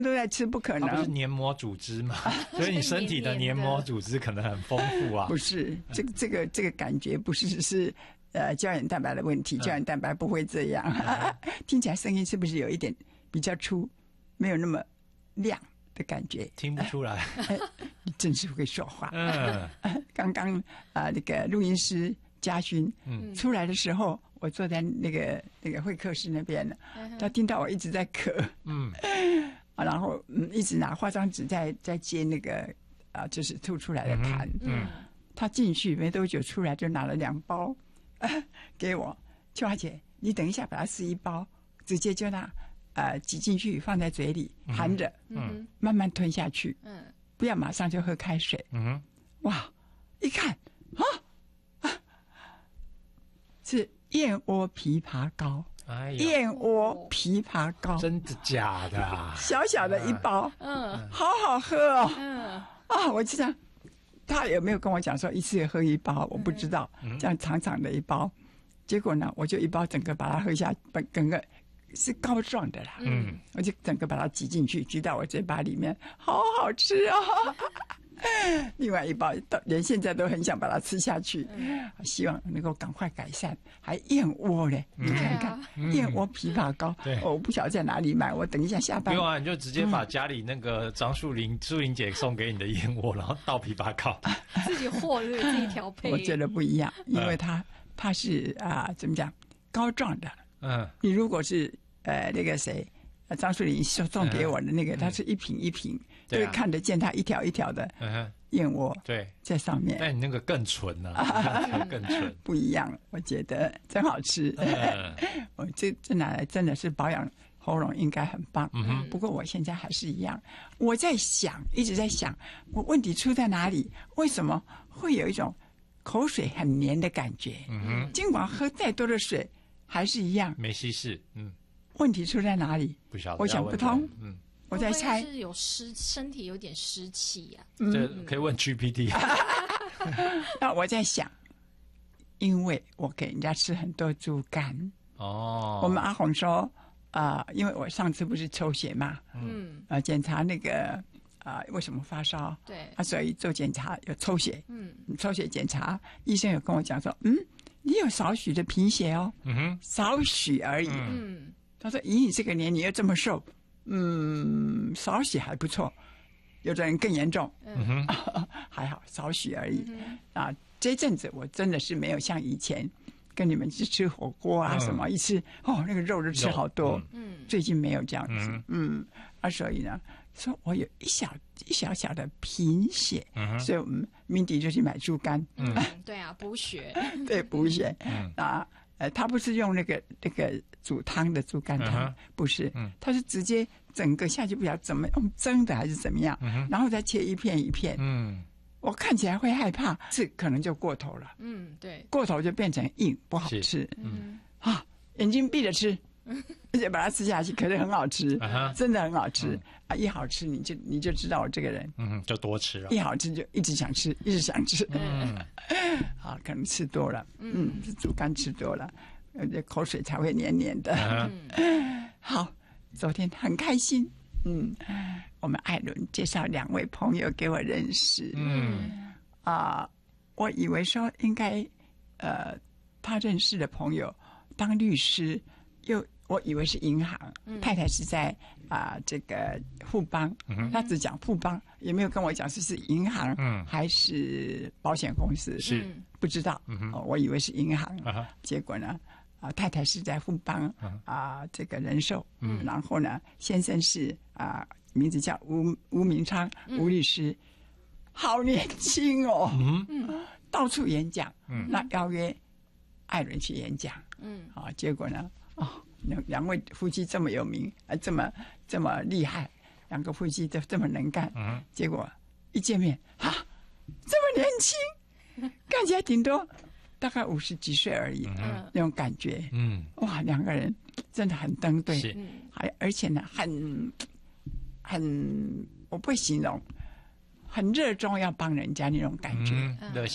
都在吃，不可能。 它不是黏膜组织嘛，所以你身体的黏膜组织可能很丰富啊。 不是，这个感觉不是胶原蛋白的问题，胶原蛋白不会这样。听起来声音是不是有一点比较粗，没有那么亮的感觉？ 听不出来。 你真是会说话。刚刚那个录音师嘉勋出来的时候，我坐在那个会客室那边呢，他听到我一直在咳，然后一直拿化妆纸在接那个就是吐出来的痰。他进去没多久出来就拿了2包给我，秋华姐，你等一下把它撕一包，直接就拿挤进去放在嘴里含着，慢慢吞下去，不要马上就喝开水。哇，一看是燕窝枇杷膏。燕窝枇杷膏， 真的假的啊？ 小小的一包，好好喝哦。我就想他有没有跟我讲说一次喝一包，我不知道，这样长长的一包，结果呢，我就一包整个把它喝下，整个是膏状的啦，我就整个把它挤进去，挤到我嘴巴里面，好好吃哦。另外一包连现在都很想把它吃下去，希望能够赶快改善。还燕窝嘞，你看看燕窝枇杷膏，我不晓得在哪里买，我等一下下班。 不用啊，你就直接把家里那个张树林姐送给你的燕窝，然后倒枇杷膏， 自己和对自己调配。 我觉得不一样，因为它是怎么讲，膏状的。你如果是那个谁。张树林送给我的那个，它是一瓶一瓶，都会看得见它一条一条的燕窝在上面。 但你那个更纯啊，更纯， 不一样，我觉得真好吃。我这拿来真的是保养喉咙应该很棒。不过我现在还是一样，我在想，一直在想，我问题出在哪里？为什么会有一种口水很黏的感觉？尽管喝再多的水，还是一样没稀释。 问题出在哪里？ 不晓得， 我想不通。我在猜是有身体有点湿气呀。 这可以问 GPT。 那我在想，因为我给人家吃很多猪肝。我们阿红说因为我上次不是抽血嘛，检查那个为什么发烧？ 对所以做检查有抽血。抽血检查，医生有跟我讲说，你有少许的贫血哦，少许而已。他说：“以你这个年龄又这么瘦，少许还不错。有的人更严重，还好少许而已。这阵子我真的是没有像以前跟你们去吃火锅什么，一吃那个肉就吃好多。最近没有这样子。所以呢，说我有一小小的贫血，所以我们明迪就去买猪肝。 对啊，补血。 对，补血。他不是用那个煮汤的猪肝汤，不是，他是直接整个下去，不晓得怎么用蒸的还是怎么样，然后再切一片一片。我看起来会害怕，是可能就过头了。 对， 过头就变成硬，不好吃。眼睛闭着吃，而且把它吃下去，可是很好吃，真的很好吃。一好吃你就知道我这个人， 就多吃了。 一好吃就一直想吃，一直想吃。可能吃多了，是猪肝吃多了，口水才会黏黏的。好，昨天很开心。我们艾伦介绍2位朋友给我认识。我以为说应该他认识的朋友当律师，我以为是银行，太太是在这个富邦，他只讲富邦，也没有跟我讲是银行还是保险公司， 是不知道。我以为是银行，结果呢，太太是在富邦这个人寿，然后呢，先生是名字叫吴明昌，吴律师，好年轻哦，到处演讲，那邀约艾伦去演讲，结果呢，2位夫妻这么有名，这么厉害，2个夫妻都这么能干，结果一见面这么年轻，看起来顶多大概50几岁而已，那种感觉，哇，2个人真的很登对，而且呢，很我不会形容，很热衷要帮人家那种感觉，